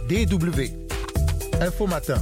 DW. Info Matin.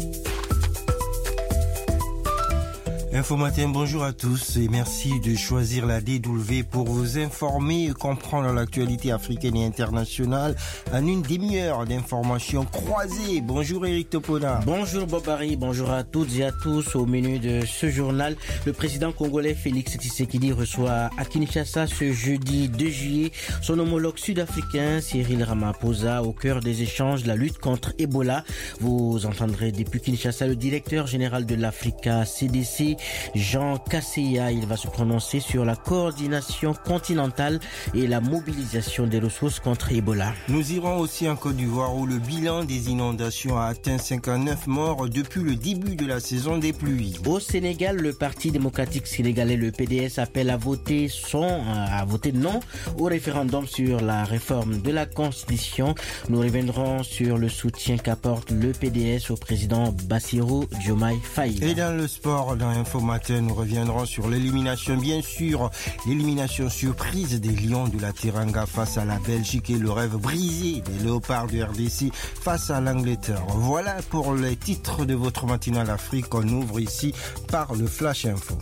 Info Matin, bonjour à tous et merci de choisir la DW pour vous informer et comprendre l'actualité africaine et internationale en une demi-heure d'informations croisées. Bonjour Eric Topona. Bonjour Bobari, bonjour à toutes et à tous. Au menu de ce journal, le président congolais Félix Tshisekedi reçoit à Kinshasa ce jeudi 2 juillet son homologue sud-africain Cyril Ramaphosa au cœur des échanges de la lutte contre Ebola. Vous entendrez depuis Kinshasa le directeur général de l'Africa CDC, Jean Kasseya. Il va se prononcer sur la coordination continentale et la mobilisation des ressources contre Ebola. Nous irons aussi en Côte d'Ivoire où le bilan des inondations a atteint 59 morts depuis le début de la saison des pluies. Au Sénégal, le Parti démocratique sénégalais, le PDS, appelle à voter non au référendum sur la réforme de la Constitution. Nous reviendrons sur le soutien qu'apporte le PDS au président Bassirou Diomaye Faye. Et dans le sport, dans Info Matin, nous reviendrons sur l'élimination, bien sûr, l'élimination surprise des Lions de la Teranga face à la Belgique et le rêve brisé des Léopards du RDC face à l'Angleterre. Voilà pour les titres de votre matinale Afrique. On ouvre ici par le Flash Info.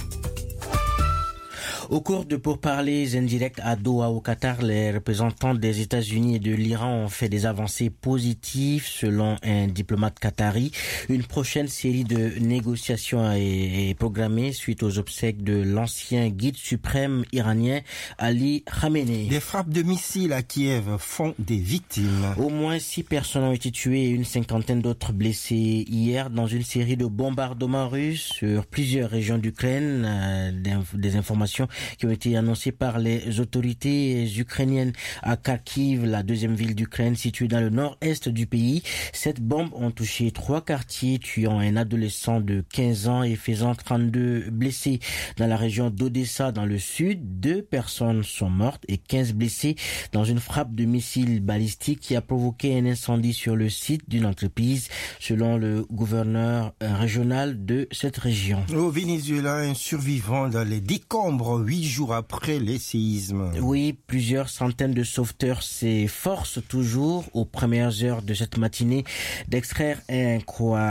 Au cours de pourparlers indirects à Doha au Qatar, les représentants des États-Unis et de l'Iran ont fait des avancées positives selon un diplomate qatari. Une prochaine série de négociations est programmée suite aux obsèques de l'ancien guide suprême iranien Ali Khamenei. Des frappes de missiles à Kiev font des victimes. Au moins 6 personnes ont été tuées et une cinquantaine d'autres blessées hier dans une série de bombardements russes sur plusieurs régions d'Ukraine. Des informations qui ont été annoncées par les autorités ukrainiennes. À Kharkiv, la deuxième ville d'Ukraine située dans le nord-est du pays, 7 bombes ont touché 3 quartiers, tuant un adolescent de 15 ans et faisant 32 blessés. Dans la région d'Odessa, dans le sud, 2 personnes sont mortes et 15 blessés dans une frappe de missiles balistiques qui a provoqué un incendie sur le site d'une entreprise, selon le gouverneur régional de cette région. Au Venezuela, un survivant dans les décombres 8 jours après les séismes. Oui, plusieurs centaines de sauveteurs s'efforcent toujours aux premières heures de cette matinée d'extraire un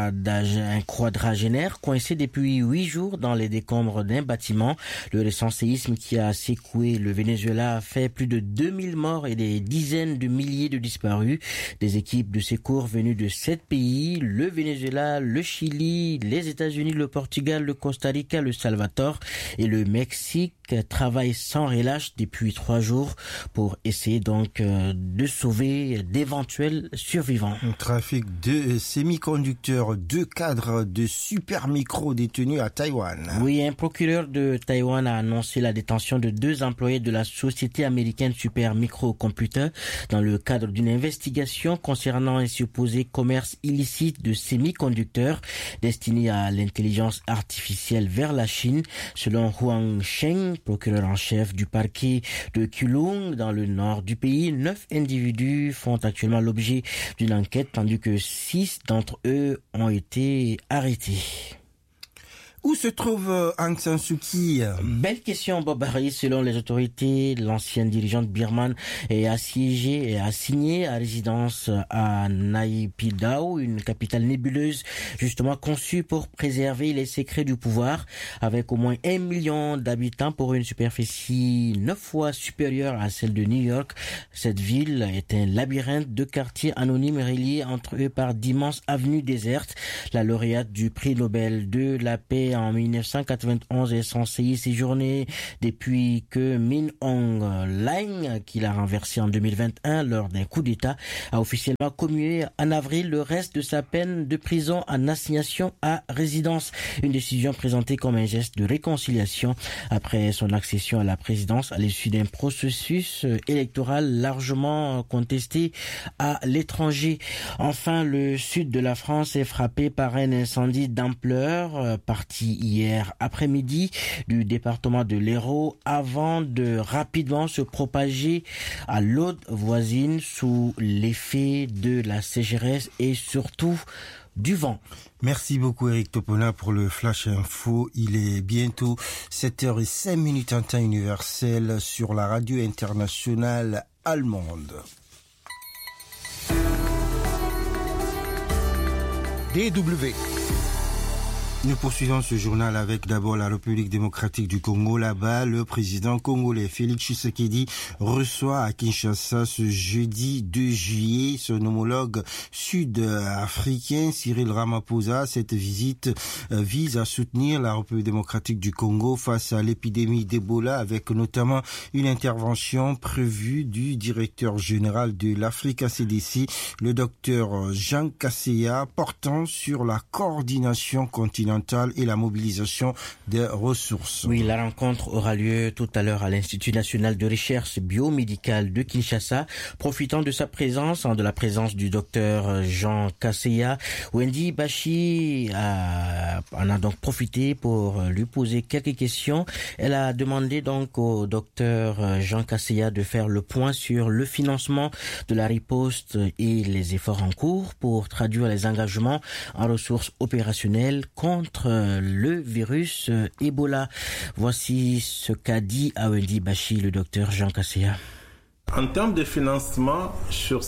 quadragénaire coincé depuis 8 jours dans les décombres d'un bâtiment. Le récent séisme qui a secoué le Venezuela a fait plus de 2000 morts et des dizaines de milliers de disparus. Des équipes de secours venues de 7 pays, le Venezuela, le Chili, les États-Unis, le Portugal, le Costa Rica, le Salvador et le Mexique, travaille sans relâche depuis 3 jours pour essayer donc de sauver d'éventuels survivants. Un trafic de semi-conducteurs, 2 cadres de super micro détenus à Taïwan. Oui, un procureur de Taïwan a annoncé la détention de 2 employés de la société américaine Super Micro Computer dans le cadre d'une investigation concernant un supposé commerce illicite de semi-conducteurs destinés à l'intelligence artificielle vers la Chine, selon Huang Sheng, procureur en chef du parquet de Keelung dans le nord du pays. 9 individus font actuellement l'objet d'une enquête, tandis que 6 d'entre eux ont été arrêtés. Où se trouve Aung San Suu Kyi? Belle question, Bobari. Selon les autorités, l'ancienne dirigeante birmane est assiégée et assignée à résidence à Naypyidaw, une capitale nébuleuse justement conçue pour préserver les secrets du pouvoir. Avec au moins 1 million d'habitants pour une superficie 9 fois supérieure à celle de New York, cette ville est un labyrinthe de quartiers anonymes reliés entre eux par d'immenses avenues désertes. La lauréate du prix Nobel de la paix en 1991 est censée y séjourner depuis que Min Aung Hlaing, qui l'a renversé en 2021 lors d'un coup d'État, a officiellement commué en avril le reste de sa peine de prison en assignation à résidence. Une décision présentée comme un geste de réconciliation après son accession à la présidence à l'issue d'un processus électoral largement contesté à l'étranger. Enfin, le sud de la France est frappé par un incendie d'ampleur parti hier après-midi du département de l'Hérault avant de rapidement se propager à l'Aude voisine sous l'effet de la sécheresse et surtout du vent. Merci beaucoup Eric Topona pour le Flash Info. Il est bientôt 7h05 en temps universel sur la radio internationale allemande. DW. Nous poursuivons ce journal avec d'abord la République démocratique du Congo. Là-bas, le président congolais Félix Tshisekedi reçoit à Kinshasa ce jeudi 2 juillet son homologue sud-africain Cyril Ramaphosa. Cette visite vise à soutenir la République démocratique du Congo face à l'épidémie d'Ebola, avec notamment une intervention prévue du directeur général de l'Africa CDC, le docteur Jean Kaseya, portant sur la coordination continentale et la mobilisation des ressources. Oui, la rencontre aura lieu tout à l'heure à l'Institut national de recherche biomédicale de Kinshasa. Profitant de la présence du docteur Jean Kaseya, Wendy Bashi en a donc profité pour lui poser quelques questions. Elle a demandé donc au docteur Jean Kaseya de faire le point sur le financement de la riposte et les efforts en cours pour traduire les engagements en ressources opérationnelles contre le virus Ebola. Voici ce qu'a dit à Wendy Bashi le docteur Jean Kaseya. En termes de financement, sur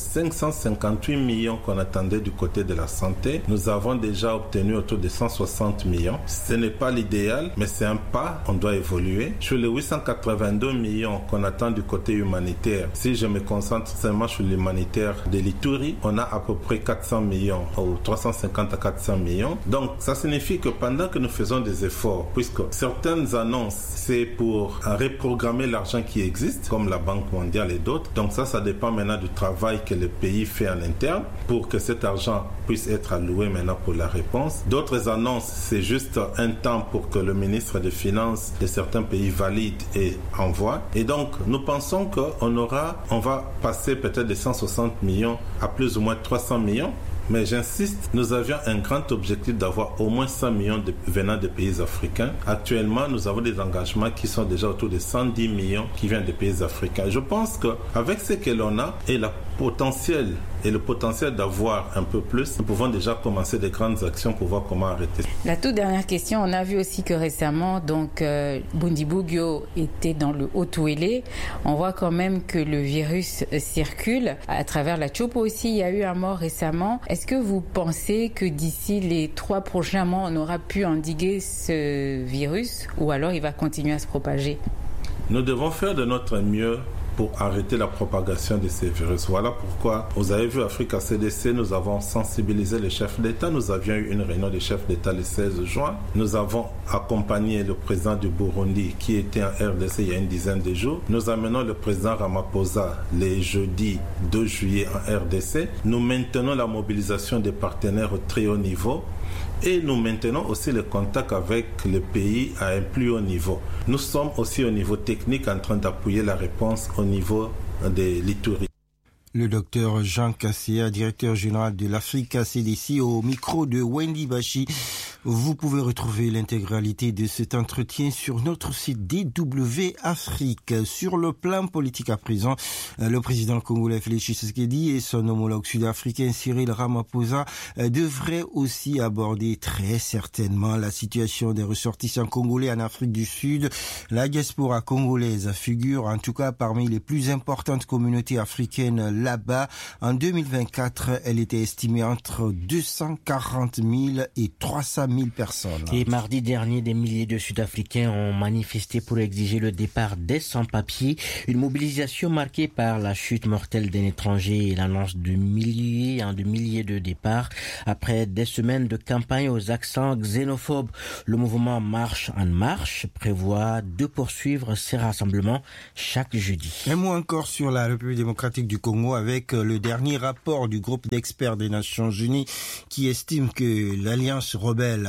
558 millions qu'on attendait du côté de la santé, nous avons déjà obtenu autour de 160 millions. Ce n'est pas l'idéal, mais c'est un pas, on doit évoluer. Sur les 882 millions qu'on attend du côté humanitaire, si je me concentre seulement sur l'humanitaire de l'Ituri, on a à peu près 400 millions, ou 350 à 400 millions. Donc, ça signifie que pendant que nous faisons des efforts, puisque certaines annonces, c'est pour reprogrammer l'argent qui existe, comme la Banque mondiale et d'autres. Donc ça dépend maintenant du travail que le pays fait en interne pour que cet argent puisse être alloué maintenant pour la réponse. D'autres annonces, c'est juste un temps pour que le ministre des Finances de certains pays valide et envoie. Et donc, nous pensons qu'on va passer peut-être de 160 millions à plus ou moins 300 millions. Mais j'insiste, nous avions un grand objectif d'avoir au moins 100 millions venant des pays africains. Actuellement, nous avons des engagements qui sont déjà autour de 110 millions qui viennent des pays africains. Je pense qu'avec ce que l'on a et le potentiel d'avoir un peu plus, nous pouvons déjà commencer des grandes actions pour voir comment arrêter. La toute dernière question, on a vu aussi que récemment, Bundibugyo était dans le Haut-Ouélé. On voit quand même que le virus circule. À travers la Tchopo aussi, il y a eu un mort récemment. Est-ce que vous pensez que d'ici les 3 prochains mois, on aura pu endiguer ce virus ou alors il va continuer à se propager? Nous devons faire de notre mieux pour arrêter la propagation de ces virus. Voilà pourquoi, vous avez vu Africa CDC, nous avons sensibilisé les chefs d'État. Nous avions eu une réunion des chefs d'État le 16 juin. Nous avons accompagné le président du Burundi qui était en RDC il y a une dizaine de jours. Nous amenons le président Ramaphosa les jeudis 2 juillet en RDC. Nous maintenons la mobilisation des partenaires au très haut niveau. Et nous maintenons aussi le contact avec le pays à un plus haut niveau. Nous sommes aussi au niveau technique en train d'appuyer la réponse au niveau de l'Ituri. Le docteur Jean Kaseya, directeur général de l'Africa CDC, au micro de Wendy Bashi. Vous pouvez retrouver l'intégralité de cet entretien sur notre site DW Afrique. Sur le plan politique à présent, le président congolais Félix Tshisekedi et son homologue sud-africain Cyril Ramaphosa devraient aussi aborder très certainement la situation des ressortissants congolais en Afrique du Sud. La diaspora congolaise figure en tout cas parmi les plus importantes communautés africaines là-bas. En 2024, elle était estimée entre 240 000 et 300 000 personnes. Et mardi dernier, des milliers de Sud-Africains ont manifesté pour exiger le départ des sans-papiers. Une mobilisation marquée par la chute mortelle d'un étranger et l'annonce de milliers de départs. Après des semaines de campagne aux accents xénophobes, le mouvement Marche en Marche prévoit de poursuivre ses rassemblements chaque jeudi. Un mot encore sur la République démocratique du Congo avec le dernier rapport du groupe d'experts des Nations Unies qui estime que l'alliance rebelle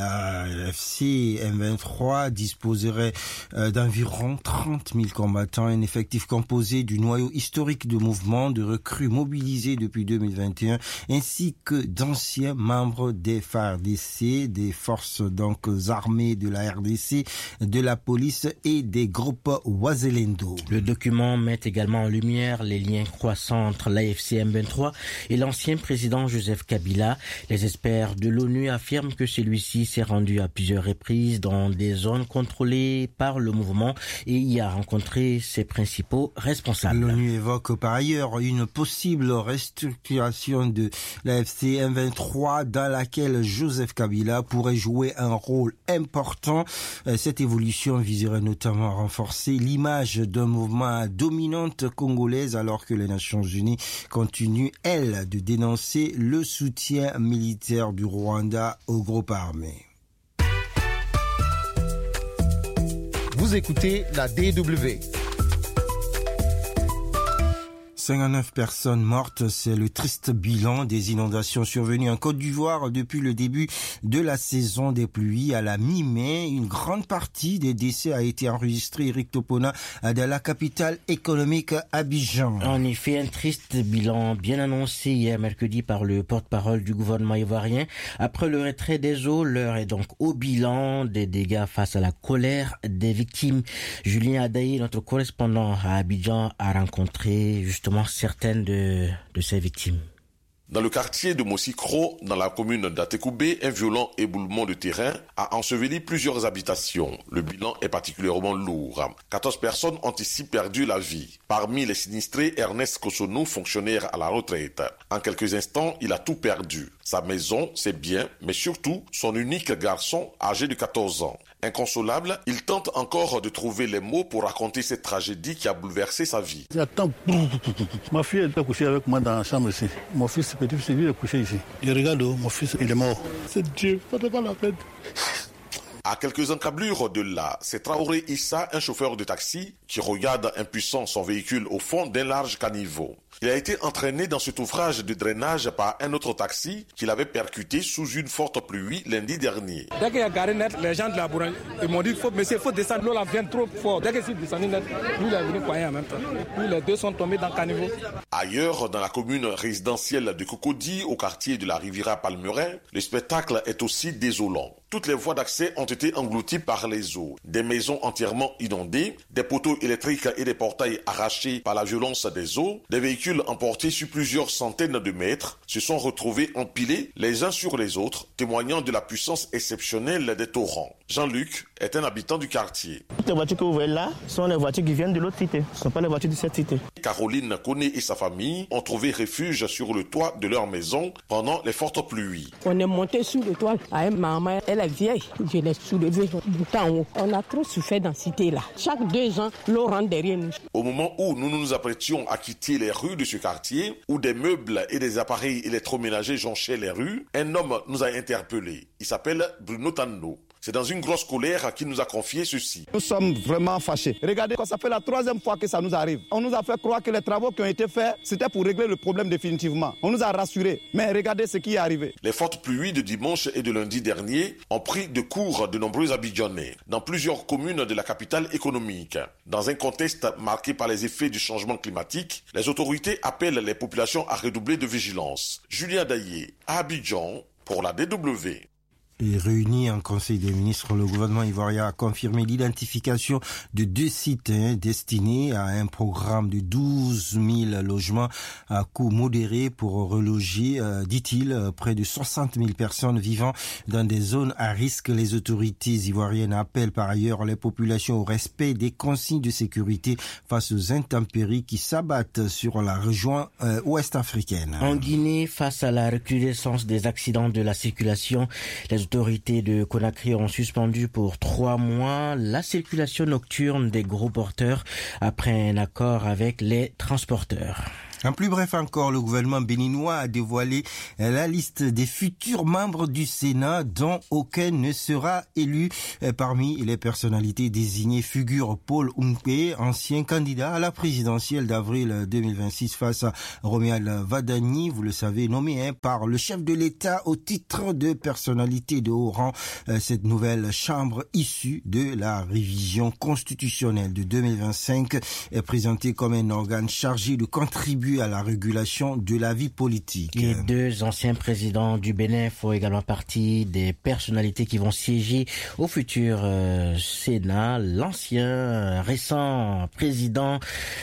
AFC M23 disposerait d'environ 30 000 combattants, un effectif composé du noyau historique de mouvements de recrues mobilisés depuis 2021, ainsi que d'anciens membres des FARDC, des forces donc armées de la RDC, de la police et des groupes Wazalendo. Le document met également en lumière les liens croissants entre l'AFC M23 et l'ancien président Joseph Kabila. Les experts de l'ONU affirment que celui-ci Tshisekedi s'est rendu à plusieurs reprises dans des zones contrôlées par le mouvement et y a rencontré ses principaux responsables. L'ONU évoque par ailleurs une possible restructuration de l'AFC M23 dans laquelle Joseph Kabila pourrait jouer un rôle important. Cette évolution viserait notamment à renforcer l'image d'un mouvement dominante congolaise alors que les Nations Unies continuent, elles, de dénoncer le soutien militaire du Rwanda au groupe armé. Vous écoutez la DW. 59 personnes mortes, c'est le triste bilan des inondations survenues en Côte d'Ivoire depuis le début de la saison des pluies à la mi-mai. Une grande partie des décès a été enregistrée, Eric Topona, dans la capitale économique Abidjan. En effet, un triste bilan bien annoncé hier mercredi par le porte-parole du gouvernement ivoirien. Après le retrait des eaux, l'heure est donc au bilan des dégâts face à la colère des victimes. Julien Adaye, notre correspondant à Abidjan, a rencontré justement certaines de ces victimes. Dans le quartier de Mossikro, dans la commune d'Atekoubé, un violent éboulement de terrain a enseveli plusieurs habitations. Le bilan est particulièrement lourd. 14 personnes ont ici perdu la vie. Parmi les sinistrés, Ernest Kosonou, fonctionnaire à la retraite. En quelques instants, il a tout perdu. Sa maison, ses biens, mais surtout son unique garçon âgé de 14 ans. Inconsolable, il tente encore de trouver les mots pour raconter cette tragédie qui a bouleversé sa vie. J'attends. Ma fille était couchée avec moi dans la chambre ici. Mon fils petit, c'est lui qui est couché ici. Je regarde, mon fils, il est mort. C'est Dieu, ça ne fait pas la peine. À quelques encablures de là, c'est Traoré Issa, un chauffeur de taxi, qui regarde impuissant son véhicule au fond d'un large caniveau. Il a été entraîné dans cet ouvrage de drainage par un autre taxi qu'il avait percuté sous une forte pluie lundi dernier. Dès qu'il y a garé net, les gens de la bourre, ils m'ont dit monsieur, il faut descendre, l'eau là vient trop fort. Dès que c'est descendu net, lui il est venu coyer en même temps. Puis les deux sont tombés dans le caniveau. Ailleurs, dans la commune résidentielle de Cocody, au quartier de la Riviera Palmerin, le spectacle est aussi désolant. Toutes les voies d'accès ont été englouties par les eaux. Des maisons entièrement inondées, des poteaux électriques et des portails arrachés par la violence des eaux, des véhicules emportés sur plusieurs centaines de mètres se sont retrouvés empilés les uns sur les autres, témoignant de la puissance exceptionnelle des torrents. Jean-Luc est un habitant du quartier. Toutes les voitures que vous voyez là sont les voitures qui viennent de l'autre cité. Ce ne sont pas les voitures de cette cité. Caroline Koné et sa famille ont trouvé refuge sur le toit de leur maison pendant les fortes pluies. On est monté sous le toit avec maman. Elle est vieille. Je l'ai soulevée tout en haut. On a trop souffert dans cette cité-là. Chaque 2 ans, l'eau rentre derrière nous. Au moment où nous nous apprêtions à quitter les rues de ce quartier, où des meubles et des appareils électroménagers jonchaient les rues, un homme nous a interpellés. Il s'appelle Bruno Tanno. C'est dans une grosse colère qu'il nous a confié ceci. Nous sommes vraiment fâchés. Regardez, ça fait la 3e fois que ça nous arrive. On nous a fait croire que les travaux qui ont été faits, c'était pour régler le problème définitivement. On nous a rassurés. Mais regardez ce qui est arrivé. Les fortes pluies de dimanche et de lundi dernier ont pris de court de nombreux Abidjanais dans plusieurs communes de la capitale économique. Dans un contexte marqué par les effets du changement climatique, les autorités appellent les populations à redoubler de vigilance. Julien Daillé, à Abidjan, pour la DW. Et réuni en Conseil des ministres, le gouvernement ivoirien a confirmé l'identification de 2 sites destinés à un programme de 12 000 logements à coût modéré pour reloger, dit-il, près de 60 000 personnes vivant dans des zones à risque. Les autorités ivoiriennes appellent par ailleurs les populations au respect des consignes de sécurité face aux intempéries qui s'abattent sur la région ouest africaine. En Guinée, face à la recrudescence des accidents de la circulation, les autorités de Conakry ont suspendu pour 3 mois la circulation nocturne des gros porteurs après un accord avec les transporteurs. En plus bref encore, le gouvernement béninois a dévoilé la liste des futurs membres du Sénat dont aucun ne sera élu. Parmi les personnalités désignées figure Paul Oumpe, ancien candidat à la présidentielle d'avril 2026 face à Romuald Vadani, vous le savez, nommé par le chef de l'État au titre de personnalité de haut rang. Cette nouvelle chambre issue de la révision constitutionnelle de 2025 est présentée comme un organe chargé de contribuer à la régulation de la vie politique. Les 2 anciens présidents du Bénin font également partie des personnalités qui vont siéger au futur Sénat. L'ancien récent président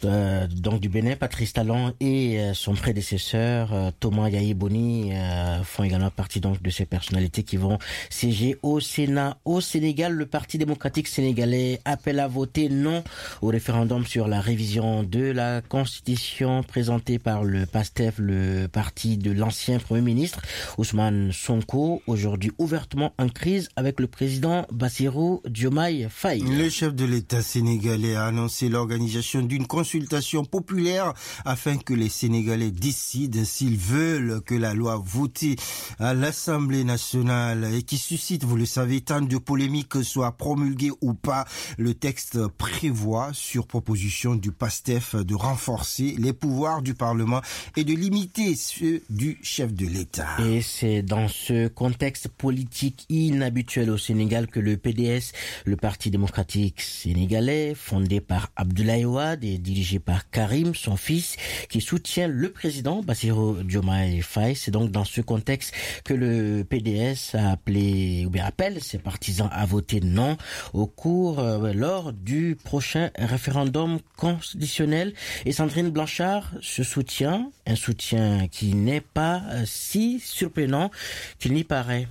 donc du Bénin, Patrice Talon et son prédécesseur Thomas Yahi Boni font également partie donc de ces personnalités qui vont siéger au Sénat. Au Sénégal, le Parti démocratique sénégalais appelle à voter non au référendum sur la révision de la Constitution présentée par le PASTEF, le parti de l'ancien Premier ministre Ousmane Sonko, aujourd'hui ouvertement en crise avec le président Bassirou Diomaye Faye. Le chef de l'État sénégalais a annoncé l'organisation d'une consultation populaire afin que les Sénégalais décident s'ils veulent que la loi votée à l'Assemblée nationale et qui suscite, vous le savez, tant de polémiques soit promulguée ou pas. Le texte prévoit, sur proposition du PASTEF, de renforcer les pouvoirs du Parlement et de limiter ceux du chef de l'État. Et c'est dans ce contexte politique inhabituel au Sénégal que le PDS, le Parti démocratique sénégalais, fondé par Abdoulaye Wade et dirigé par Karim, son fils, qui soutient le président Bassirou Diomaye Faye. C'est donc dans ce contexte que le PDS a appelle ses partisans à voter non lors du prochain référendum constitutionnel. Et Sandrine Blanchard, un soutien qui n'est pas si surprenant qu'il n'y paraît.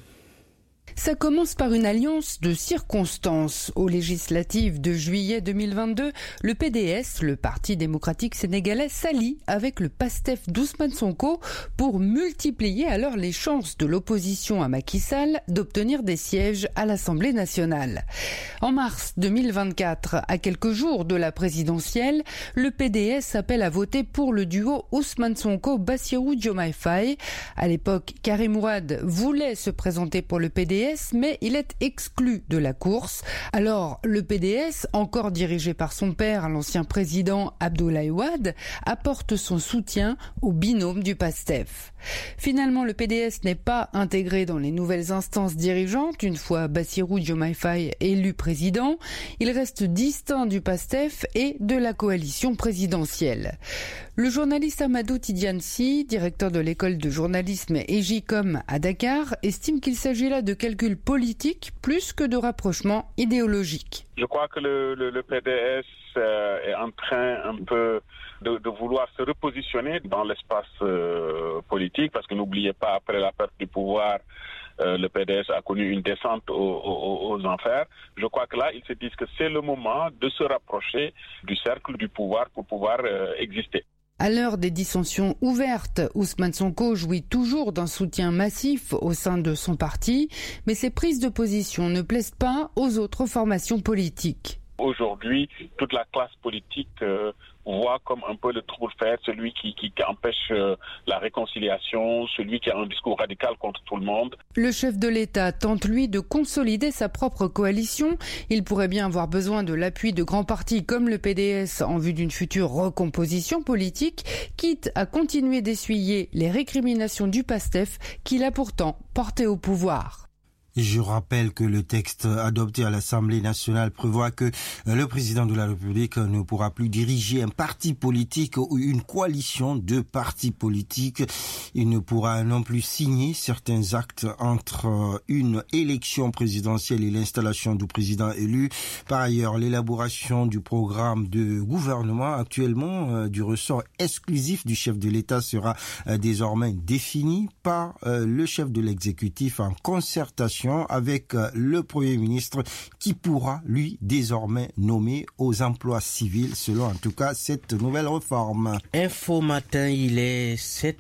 Ça commence par une alliance de circonstances. Aux législatives de juillet 2022, le PDS, le Parti démocratique sénégalais, s'allie avec le PASTEF d'Ousmane Sonko pour multiplier alors les chances de l'opposition à Macky Sall d'obtenir des sièges à l'Assemblée nationale. En mars 2024, à quelques jours de la présidentielle, le PDS appelle à voter pour le duo Ousmane Sonko-Bassirou Diomaye Faye. À l'époque, Karim Wade voulait se présenter pour le PDS, mais il est exclu de la course. Alors, le PDS, encore dirigé par son père, l'ancien président Abdoulaye Wade, apporte son soutien au binôme du PASTEF. Finalement, le PDS n'est pas intégré dans les nouvelles instances dirigeantes. Une fois Bassirou Diomaye Faye élu président, il reste distinct du PASTEF et de la coalition présidentielle. Le journaliste Amadou Tidiane-Sy, directeur de l'école de journalisme EJCOM à Dakar, estime qu'il s'agit là de calculs politiques plus que de rapprochements idéologiques. Je crois que le PDS est en train un peu de vouloir se repositionner dans l'espace politique, parce que n'oubliez pas, après la perte du pouvoir, le PDS a connu une descente aux enfers. Je crois que là, ils se disent que c'est le moment de se rapprocher du cercle du pouvoir pour pouvoir exister. À l'heure des dissensions ouvertes, Ousmane Sonko jouit toujours d'un soutien massif au sein de son parti, mais ses prises de position ne plaisent pas aux autres formations politiques. Aujourd'hui, toute la classe politique voit comme un peu le trouble-faire, celui qui empêche la réconciliation, celui qui a un discours radical contre tout le monde. Le chef de l'État tente, lui, de consolider sa propre coalition. Il pourrait bien avoir besoin de l'appui de grands partis comme le PDS en vue d'une future recomposition politique, quitte à continuer d'essuyer les récriminations du PASTEF qu'il a pourtant porté au pouvoir. Je rappelle que le texte adopté à l'Assemblée nationale prévoit que le président de la République ne pourra plus diriger un parti politique ou une coalition de partis politiques. Il ne pourra non plus signer certains actes entre une élection présidentielle et l'installation du président élu. Par ailleurs, l'élaboration du programme de gouvernement actuellement du ressort exclusif du chef de l'État sera désormais définie par le chef de l'exécutif en concertation avec le Premier ministre qui pourra, lui, désormais nommer aux emplois civils, selon en tout cas cette nouvelle réforme. Info matin, il est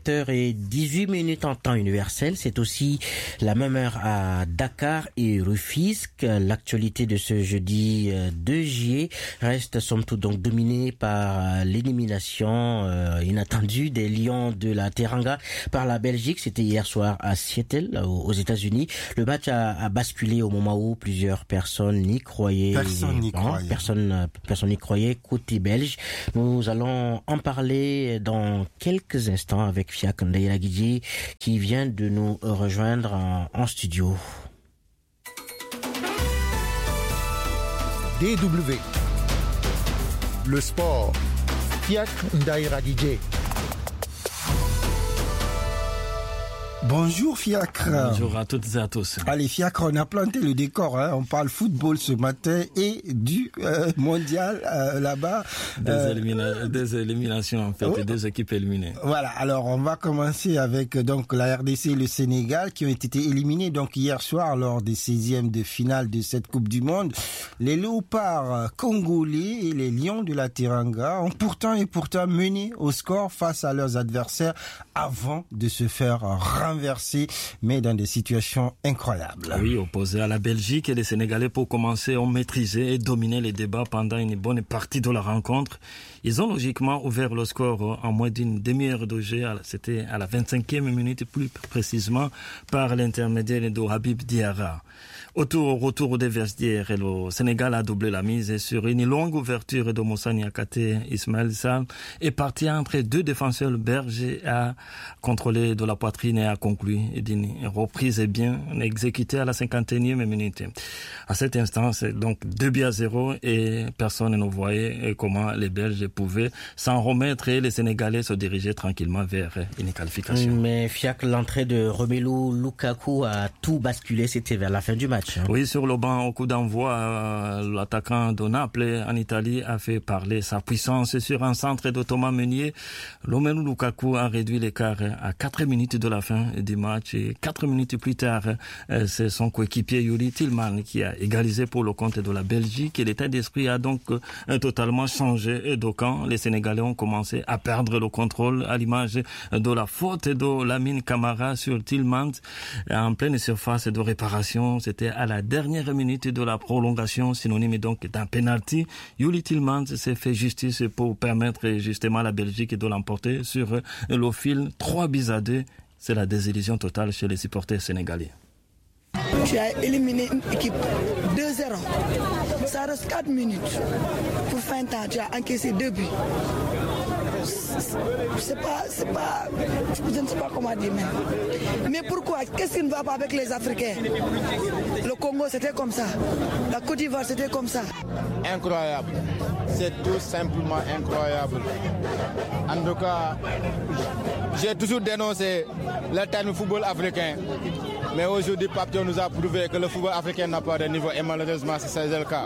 7h18 en temps universel. C'est aussi la même heure à Dakar et Rufisque. L'actualité de ce jeudi 2 juillet reste somme toute donc dominée par l'élimination inattendue des Lions de la Teranga par la Belgique. C'était hier soir à Seattle, aux États-Unis. Le match a basculé au moment où plusieurs personnes n'y croyaient. Personne n'y croyait côté belge. Nous allons en parler dans quelques instants avec Fiak Ndaïragidji qui vient de nous rejoindre en studio. DW. Le sport. Fiak Ndaïragidji. Bonjour Fiacre. Bonjour à toutes et à tous. Allez Fiacre, on a planté le décor, hein. On parle football ce matin et du mondial là-bas. Des éliminations en fait, oui. Des équipes éliminées. Voilà, alors on va commencer avec donc la RDC et le Sénégal qui ont été éliminés donc hier soir lors des 16e de finale de cette Coupe du Monde. Les Léopards congolais et les Lions de la Teranga ont pourtant mené au score face à leurs adversaires avant de se faire renversés, mais dans des situations incroyables. Oui, opposés à la Belgique, et les Sénégalais, pour commencer, ont maîtrisé et dominé les débats pendant une bonne partie de la rencontre. Ils ont logiquement ouvert le score en moins d'une demi-heure de jeu. C'était à la 25e minute, plus précisément, par l'intermédiaire de Habib Diarra. Au retour des vestiaires, le Sénégal a doublé la mise sur une longue ouverture de Moussa Niakate. Ismaël Sarr est parti entre deux défenseurs belges et a contrôlé de la poitrine et a conclu d'une reprise bien exécutée à la 51e minute. À cet instant, c'est donc 2-0 et personne ne voyait comment les Belges pouvaient s'en remettre et les Sénégalais se dirigeaient tranquillement vers une qualification. Mais Fiacre, l'entrée de Romelu Lukaku a tout basculé, c'était vers la fin du match. Oui, sur le banc, au coup d'envoi, l'attaquant de Naples en Italie a fait parler sa puissance sur un centre de Thomas Meunier. Romelu Lukaku a réduit l'écart à 4 minutes de la fin du match et 4 minutes plus tard, c'est son coéquipier Yuri Tillman qui a égalisé pour le compte de la Belgique et l'état d'esprit a donc totalement changé de camp. Les Sénégalais ont commencé à perdre le contrôle à l'image de la faute de Lamine Camara sur Tillman en pleine surface de réparation. C'était à la dernière minute de la prolongation, synonyme donc d'un penalty. Yuri Tillman s'est fait justice pour permettre justement à la Belgique de l'emporter sur le fil 3-2. C'est la désillusion totale chez les supporters sénégalais. Tu as éliminé une équipe 2-0. Ça reste 4 minutes. Pour fin de temps, tu as encaissé 2 buts. C'est pas, je ne sais pas comment dire. Mais pourquoi? Qu'est-ce qui ne va pas avec les Africains? Le Congo, c'était comme ça. La Côte d'Ivoire, c'était comme ça. Incroyable. C'est tout simplement incroyable. En tout cas, j'ai toujours dénoncé le terme football africain. Mais aujourd'hui, Papio nous a prouvé que le football africain n'a pas de niveau et malheureusement, c'est le cas.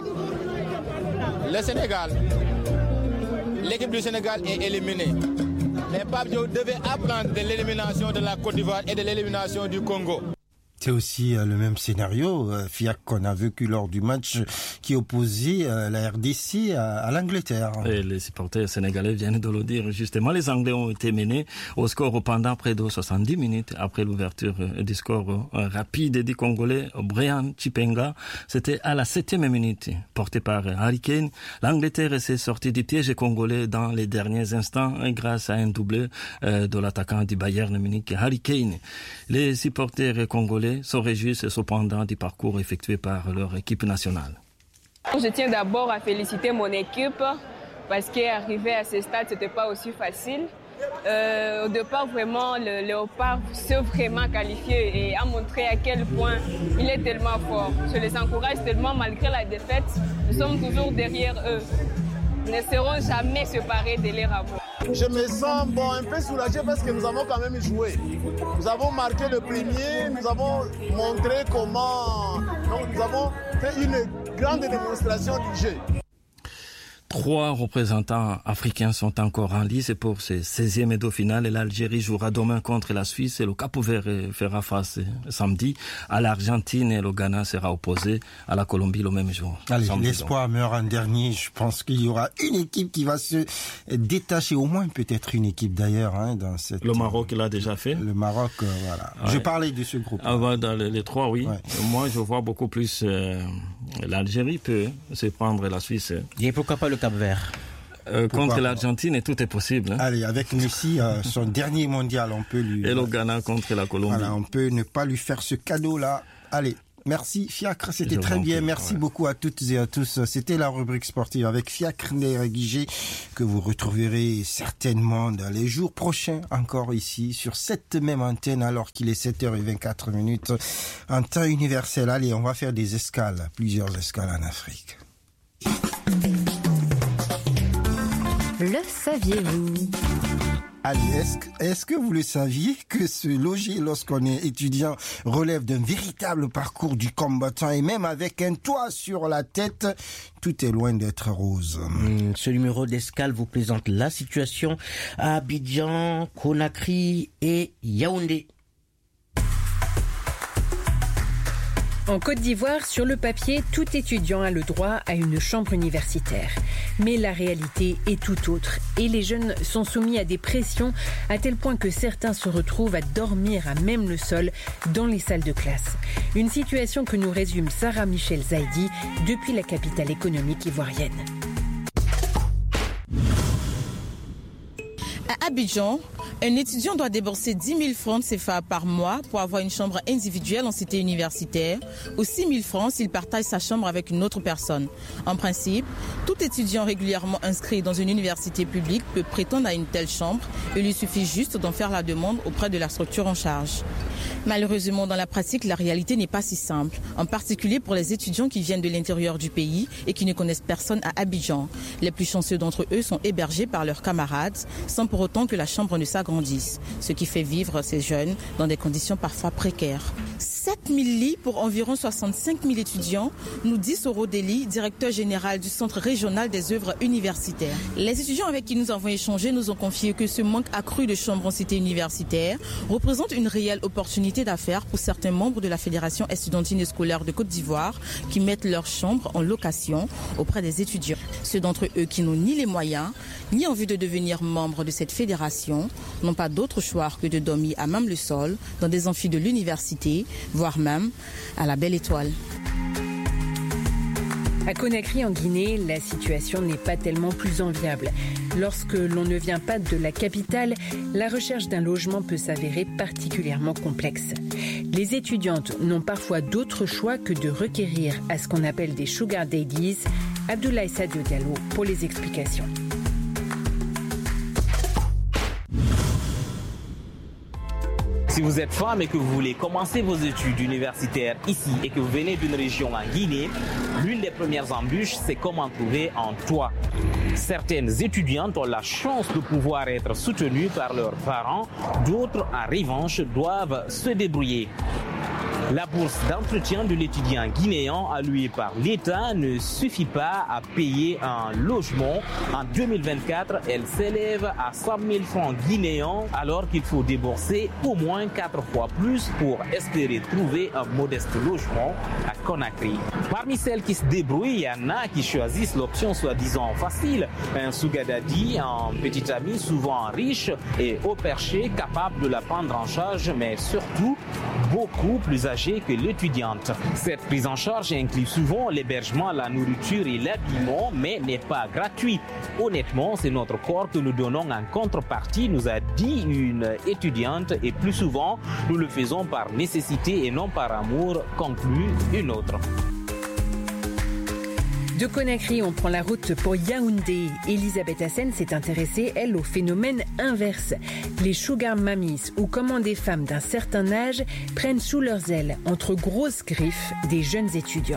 Le Sénégal, l'équipe du Sénégal est éliminée. Mais Papio devait apprendre de l'élimination de la Côte d'Ivoire et de l'élimination du Congo. C'est aussi le même scénario, Fiacre, qu'on a vécu lors du match qui opposait la RDC à l'Angleterre. Et les supporters sénégalais viennent de le dire. Justement, les Anglais ont été menés au score pendant près de 70 minutes après l'ouverture du score rapide du Congolais Brian Chipenga. C'était à la 7e minute, porté par Harry Kane. L'Angleterre s'est sortie du piège congolais dans les derniers instants grâce à un doublé de l'attaquant du Bayern Munich, Harry Kane. Les supporters congolais se réjouissent cependant du parcours effectué par leur équipe nationale. Je tiens d'abord à féliciter mon équipe parce qu'arriver à ce stade, ce n'était pas aussi facile. Au départ, vraiment, le Léopard s'est vraiment qualifié et a montré à quel point il est tellement fort. Je les encourage tellement malgré la défaite. Nous sommes toujours derrière eux. Nous ne serons jamais séparés de leur amour. Je me sens un peu soulagé parce que nous avons quand même joué. Nous avons marqué le premier, nous avons montré comment... Donc nous avons fait une grande démonstration du jeu. 3 représentants africains sont encore en lice pour ces 16e de finale. L'Algérie jouera demain contre la Suisse et le Cap-Vert fera face samedi à l'Argentine et le Ghana sera opposé à la Colombie le même jour. Allez, l'espoir meurt en dernier. Je pense qu'il y aura une équipe qui va se détacher, au moins peut-être une équipe d'ailleurs. Dans cette... Le Maroc l'a déjà fait. Le Maroc, voilà. Ouais. Je parlais de ce groupe. Dans les 3, oui. Ouais. Moi, je vois beaucoup plus l'Algérie peut se prendre la Suisse. Et pourquoi pas le Cap-Vert? Contre l'Argentine, tout est possible. Allez, avec Messi, son dernier mondial, on peut lui... Et le Ghana contre la Colombie. Voilà, on peut ne pas lui faire ce cadeau-là. Allez, merci Fiacre, c'était très bien. Merci beaucoup à toutes et à tous. C'était la rubrique sportive avec Fiacre Ndereguigé que vous retrouverez certainement dans les jours prochains encore ici sur cette même antenne alors qu'il est 7h24 en temps universel. Allez, on va faire des escales, plusieurs escales en Afrique. Le saviez-vous ? Ali, est-ce que vous le saviez que se loger lorsqu'on est étudiant relève d'un véritable parcours du combattant et même avec un toit sur la tête, tout est loin d'être rose. Ce numéro d'escale vous présente la situation à Abidjan, Conakry et Yaoundé. En Côte d'Ivoire, sur le papier, tout étudiant a le droit à une chambre universitaire. Mais la réalité est tout autre et les jeunes sont soumis à des pressions à tel point que certains se retrouvent à dormir à même le sol dans les salles de classe. Une situation que nous résume Sarah Michel Zaidi depuis la capitale économique ivoirienne. À Abidjan, un étudiant doit débourser 10 000 francs CFA par mois pour avoir une chambre individuelle en cité universitaire ou 6 000 francs s'il partage sa chambre avec une autre personne. En principe, tout étudiant régulièrement inscrit dans une université publique peut prétendre à une telle chambre. Il lui suffit juste d'en faire la demande auprès de la structure en charge. Malheureusement, dans la pratique, la réalité n'est pas si simple, en particulier pour les étudiants qui viennent de l'intérieur du pays et qui ne connaissent personne à Abidjan. Les plus chanceux d'entre eux sont hébergés par leurs camarades sans pour autant que la chambre ne s'agrandisse, ce qui fait vivre ces jeunes dans des conditions parfois précaires. 7 000 lits pour environ 65 000 étudiants, nous dit Soro Deli, directeur général du Centre régional des œuvres universitaires. Les étudiants avec qui nous avons échangé nous ont confié que ce manque accru de chambres en cité universitaire représente une réelle opportunité d'affaires pour certains membres de la Fédération estudiantine et scolaire de Côte d'Ivoire qui mettent leurs chambres en location auprès des étudiants. Ceux d'entre eux qui n'ont ni les moyens, ni envie de devenir membres de cette fédération, n'ont pas d'autre choix que de dormir à même le sol dans des amphis de l'université, voire même à la Belle Étoile. À Conakry, en Guinée, la situation n'est pas tellement plus enviable. Lorsque l'on ne vient pas de la capitale, la recherche d'un logement peut s'avérer particulièrement complexe. Les étudiantes n'ont parfois d'autre choix que de requérir à ce qu'on appelle des sugar daddies. Abdoulaye Sadio Diallo pour les explications. Si vous êtes femme et que vous voulez commencer vos études universitaires ici et que vous venez d'une région en Guinée, l'une des premières embûches, c'est comment trouver un toit. Certaines étudiantes ont la chance de pouvoir être soutenues par leurs parents, d'autres, en revanche, doivent se débrouiller. La bourse d'entretien de l'étudiant guinéen allouée par l'État ne suffit pas à payer un logement. En 2024, elle s'élève à 100 000 francs guinéens alors qu'il faut débourser au moins 4 fois plus pour espérer trouver un modeste logement à Conakry. Parmi celles qui se débrouillent, il y en a qui choisissent l'option soi-disant facile. Un sugar daddy, un petit ami souvent riche et haut perché, capable de la prendre en charge, mais surtout beaucoup plus âgé que l'étudiante. Cette prise en charge inclut souvent l'hébergement, la nourriture et l'habillement, mais n'est pas gratuit. Honnêtement, c'est notre corps que nous donnons en contrepartie, nous a dit une étudiante, et plus souvent, nous le faisons par nécessité et non par amour, conclut une autre. De Conakry, on prend la route pour Yaoundé. Elisabeth Hassen s'est intéressée, elle, au phénomène inverse. Les sugar mamis, ou comment des femmes d'un certain âge prennent sous leurs ailes, entre grosses griffes, des jeunes étudiants.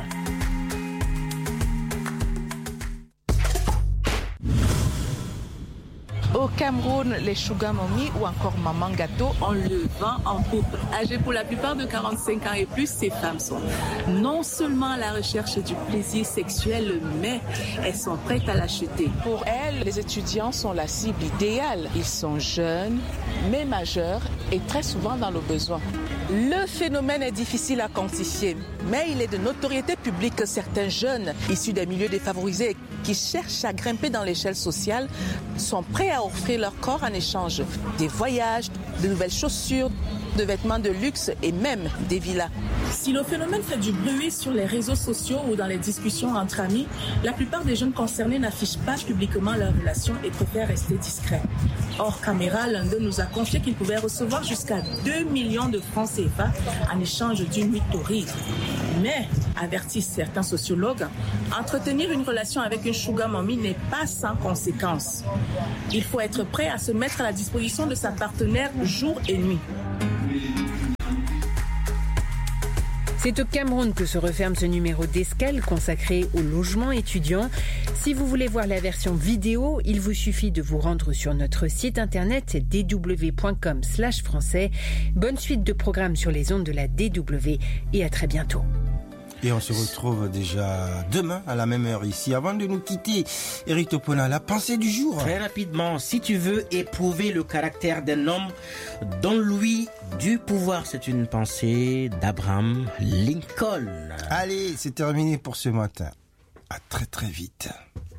Au Cameroun, les sugar mommy ou encore maman gâteau, on le vend en poupe. Âgées pour la plupart de 45 ans et plus, ces femmes sont non seulement à la recherche du plaisir sexuel, mais elles sont prêtes à l'acheter. Pour elles, les étudiants sont la cible idéale. Ils sont jeunes, mais majeurs et très souvent dans le besoin. Le phénomène est difficile à quantifier, mais il est de notoriété publique que certains jeunes issus des milieux défavorisés qui cherchent à grimper dans l'échelle sociale sont prêts à offrir leur corps en échange des voyages, de nouvelles chaussures, de vêtements de luxe et même des villas. Si le phénomène fait du bruit sur les réseaux sociaux ou dans les discussions entre amis, la plupart des jeunes concernés n'affichent pas publiquement leur relation et préfèrent rester discrets. Hors caméra, l'un d'eux nous a confié qu'il pouvait recevoir jusqu'à 2 millions de francs CFA en échange d'une nuit torride. Mais, avertissent certains sociologues, entretenir une relation avec une sugar mommy n'est pas sans conséquences. Il faut être prêt à se mettre à la disposition de sa partenaire jour et nuit. C'est au Cameroun que se referme ce numéro d'Escale consacré au logement étudiant. Si vous voulez voir la version vidéo, il vous suffit de vous rendre sur notre site internet dw.com/français. Bonne suite de programmes sur les ondes de la DW et à très bientôt. Et on se retrouve déjà demain à la même heure ici. Avant de nous quitter, Eric Topona, la pensée du jour. Très rapidement, si tu veux éprouver le caractère d'un homme, donne-lui du pouvoir. C'est une pensée d'Abraham Lincoln. Allez, c'est terminé pour ce matin. À très très vite.